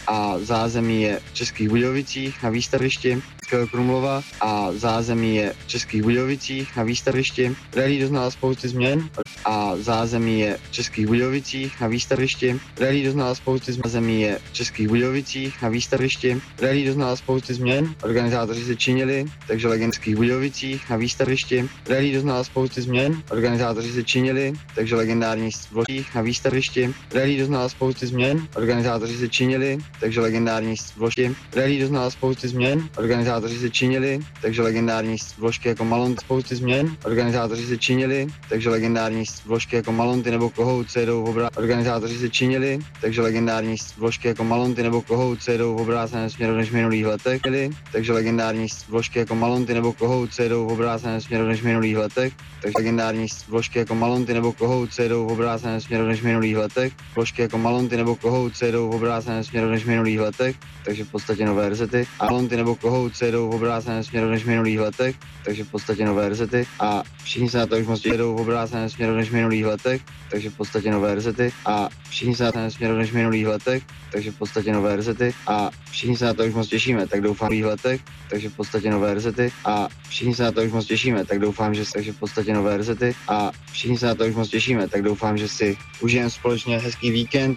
a zázemí je v Českých Budějovicích na výstavišti Krumlova a zázemí je v Českých Budějovicích na výstavišti. Rally doznala spousty změn a zázemí je v Českých Budějovicích na výstavišti. Rally doznala spousty změn. Zázemí je v Českých Budějovicích na výstavišti. Rally doznala spousty změn. Organizátoři se činili, takže legendských Budějovicích na výstavišti. Rally doznala spousty změn. Organizátoři se činili, takže legendární vložích na výstavišti. Rally doznala spousty změn. Organizátoři se činili, takže legendární vložky. Rally doznala spousty změn. Organizátoři se činili, takže legendární vložky jako Malont spousty změn. Organizátoři se činili, takže legendární vložky jako Malonty nebo Kohouci jedou v obrázku. Organizátoři se činili, takže legendární vložky jako Malonty nebo Kohouci jedou v obráceném směru než v minulých letech. Takže legendární vložky jako Malonty nebo Kohouci jedou v obráceném směru než v minulých letech. Takže legendární vložky jako Malonty nebo Kohouci jedou v obráceném směru než v minulých letech. Vložky jako Malonty nebo Kohouci jedou v obráceném směru než v minulých letech. Takže v podstatě nové resety. A Malonty nebo Kohouci jedou v obráceném směru než v minulých letech. Takže v podstatě nové resety. A všichni se na to už moc jedou v obráceném směru než v minulých letech. Takže v podstatě nové resety. A všichni se na to směru než v minulých letech. Takže v podstatě nové resety. A všichni se na to už moc těšíme, tak doufám v letech. Takže v podstatě nové resety. A všichni se na to už moc těšíme, tak doufám, že takže v podstatě nové resety. A všichni se na to už moc těšíme, tak doufám, že si užijeme společně hezký víkend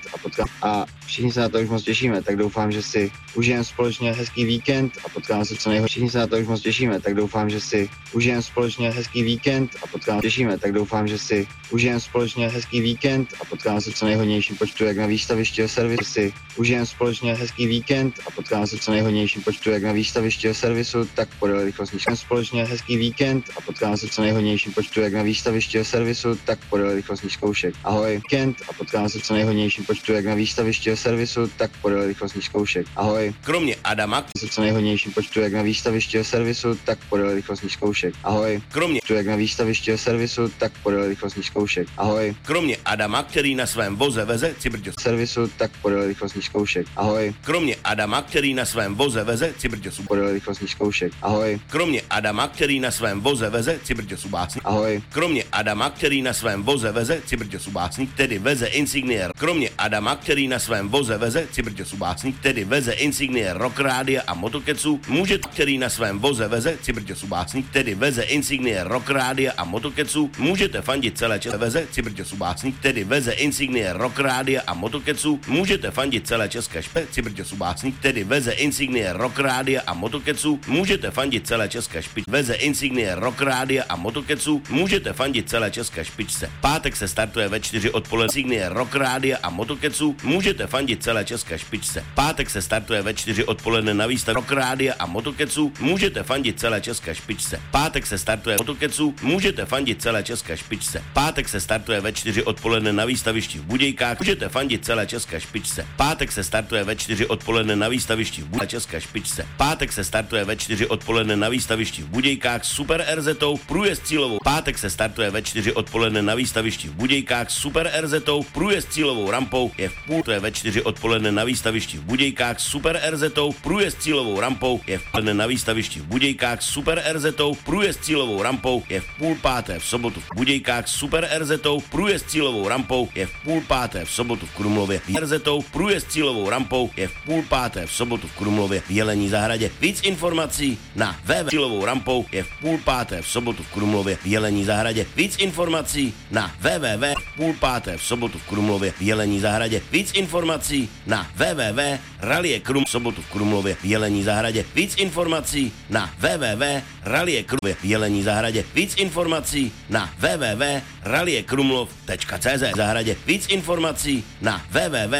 a všichni se na to už moc těšíme, tak doufám, že si užijeme společně hezký víkend a potkáme se co nejhorší. Všichni se na to už moc těšíme, tak doufám, že si užijeme společně hezký víkend a potkáme se těšíme, tak doufám, že si užijeme společně hezký víkend a potkáme se co nejhodnějším počtu jak na výstavišti a servisu. Si užijeme společně hezký víkend a potkáme se co nejhodnějším počtu jak na výstavišti a servisu, tak podle rychlostní společně hezký víkend a potkáme se co nejhodnějším počtu jak na výstavišti a servisu, tak podle rychlostních zkoušek. Ahoj, víkend a potkáme se co nejhodnějším počtu jak na výstavišti a servisu, tak podle rychlostních zkoušek. Ahoj. Kromě Adama Se co nejhodnějším počtu jak na výstavišti a servisu, tak podle rychlostních zkoušek. Ahoj. Kromě jak na výstavišti a servisu, tak podle rychlostních zkoušek. Ahoj. Kromě Adama, který na svém voze veze Cibrďo servisu, tak podle rychlostních zkoušek. Ahoj. Kromě Adama, který na svém voze veze Cibrďo podle rychlostních zkoušek. Ahoj. Kromě Adama, který na svém voze veze Cibrďo Subásník. Ahoj. Kromě Adama, který na svém voze veze Cibrďo Subásník, tedy veze insignie. Kromě Adama, který na svém voze veze Cibrďo Subásník, tedy veze insignie Rock Rádia a Motokecu, můžete, který na svém voze veze Cibrďo Subásník, tedy veze insignie Rock Rádia a Motokecu, můžete fandit celé České veze Cibrďo Subásník, tedy veze insignie Rock Rádia a Motokecu, můžete fandit celé České špe Cibrďo Subásník, tedy veze insignie Rock Rádia a Motokecu, můžete fandit celé České špičce, veze insignie Rock Rádia a Motokecu, můžete fandit celé České špičce. Pátek se startuje ve 4 odpoledne insignie Rock Rádia a Motokecu, můžete fandit celé České špičce. Pátek se startuje ve 4 odpoledne na výstavě Rock Rádia a Motokecu, můžete fandit celé České špičce. Pátek se startuje Motokecu, můžete fandit celé České špičce. Pátek se startuje ve 4 odpoledne na výstavišti v Budějkách, můžete fandit celé České špičce. Pátek se startuje ve 4 odpoledne na výstavišti v České špičce. Pátek se startuje ve 4 odpoledne na výstavišti v Budějkách Super RZ-tou, průjezd cílovou. Pátek se startuje ve 4 odpoledne na výstavišti v Budějkách Super RZ-tou, průjezd cílovou rampou je v půl, to je ve 4 odpoledne na výstavišti v Budějkách Super RZ-tou, průjezd cílovou rampou je v odpoledne na výstavišti v Budějkách Super RZ-tou, průjezd cílovou rampou je v půl páté v sobotu v Budějkách Super RZ-tou, průjezd cílovou rampou je v půl páté v sobotu v Krumlově. RZ-tou, průjezd cílovou rampou je v půl páté v sobotu v Krumlově v Jelení zahradě. Víc informací na www. Cílovou rampou je v půl páté v sobotu v Krumlově v Jelení zahradě. Víc informací na www. v půl páté v sobotu v Krumlově v Jelení zahradě. Víc informací na www. Rally Krum v sobotu v Krumlově v Jelení zahradě. Víc informací na www. Rally Krumlově v Jelení zahradě. Víc informací na www. rallykrumlov.cz zahradě. Víc informací na www.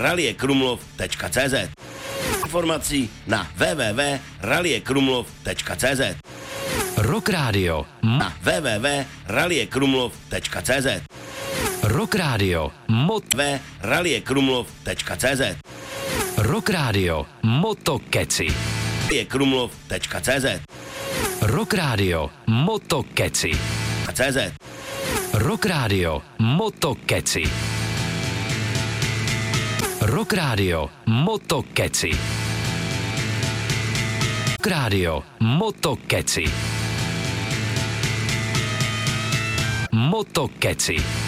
rallykrumlov.cz informací na www.rallykrumlov.cz Rock Radio na www.rallykrumlov.cz Rock Radio rallykrumlov.cz Rock Radio Motokeci rallykrumlov.cz Rock Radio Motokeci CZ Rock Radio Motokeci Rock Radio Motokeci Rock Radio Motokeci Motokeci